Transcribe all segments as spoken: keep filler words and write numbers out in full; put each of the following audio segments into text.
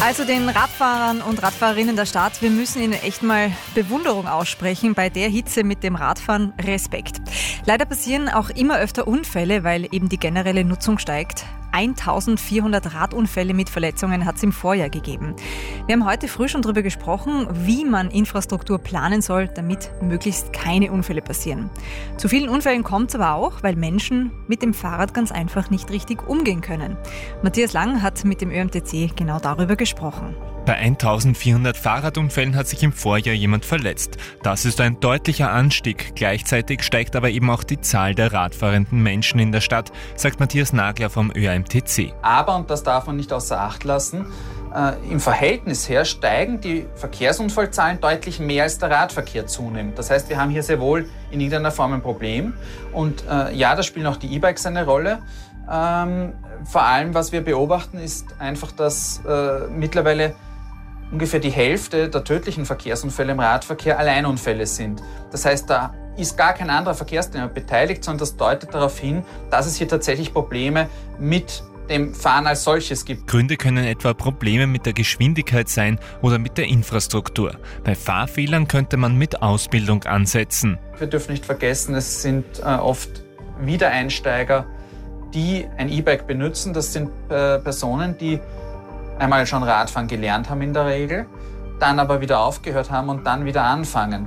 Also den Radfahrern und Radfahrerinnen der Stadt, wir müssen ihnen echt mal Bewunderung aussprechen. Bei der Hitze mit dem Radfahren Respekt. Leider passieren auch immer öfter Unfälle, weil eben die generelle Nutzung steigt. eintausendvierhundert Radunfälle mit Verletzungen hat es im Vorjahr gegeben. Wir haben heute früh schon darüber gesprochen, wie man Infrastruktur planen soll, damit möglichst keine Unfälle passieren. Zu vielen Unfällen kommt es aber auch, weil Menschen mit dem Fahrrad ganz einfach nicht richtig umgehen können. Matthias Lang hat mit dem Ö M T C genau darüber gesprochen. Bei eintausendvierhundert Fahrradunfällen hat sich im Vorjahr jemand verletzt. Das ist ein deutlicher Anstieg. Gleichzeitig steigt aber eben auch die Zahl der radfahrenden Menschen in der Stadt, sagt Matthias Nagler vom Ö M T C. Aber, und das darf man nicht außer Acht lassen, äh, im Verhältnis her steigen die Verkehrsunfallzahlen deutlich mehr als der Radverkehr zunimmt. Das heißt, wir haben hier sehr wohl in irgendeiner Form ein Problem. Und äh, ja, da spielen auch die E-Bikes eine Rolle. Ähm, vor allem, was wir beobachten, ist einfach, dass äh, mittlerweile ungefähr die Hälfte der tödlichen Verkehrsunfälle im Radverkehr Alleinunfälle sind. Das heißt, da ist gar kein anderer Verkehrsteilnehmer beteiligt, sondern das deutet darauf hin, dass es hier tatsächlich Probleme mit dem Fahren als solches gibt. Gründe können etwa Probleme mit der Geschwindigkeit sein oder mit der Infrastruktur. Bei Fahrfehlern könnte man mit Ausbildung ansetzen. Wir dürfen nicht vergessen, es sind äh, oft Wiedereinsteiger, die ein E-Bike benutzen. Das sind äh, Personen, die einmal schon Radfahren gelernt haben in der Regel, dann aber wieder aufgehört haben und dann wieder anfangen.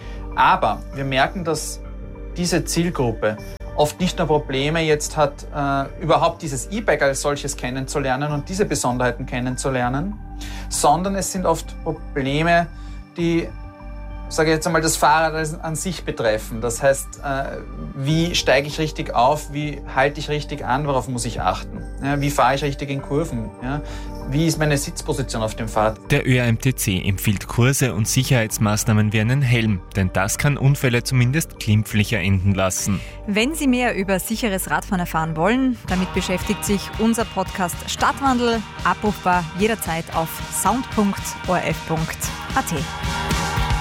Aber wir merken, dass diese Zielgruppe oft nicht nur Probleme jetzt hat, äh, überhaupt dieses E-Bike als solches kennenzulernen und diese Besonderheiten kennenzulernen, sondern es sind oft Probleme, die, sage ich jetzt einmal, das Fahrrad an sich betreffen. Das heißt, äh, wie steige ich richtig auf, wie halte ich richtig an, worauf muss ich achten? Ja, wie fahre ich richtig in Kurven? Ja? Wie ist meine Sitzposition auf dem Fahrrad? Der Ö M T C empfiehlt Kurse und Sicherheitsmaßnahmen wie einen Helm, denn das kann Unfälle zumindest glimpflicher enden lassen. Wenn Sie mehr über sicheres Radfahren erfahren wollen, damit beschäftigt sich unser Podcast Stadtwandel, abrufbar jederzeit auf sound punkt o r f punkt a t.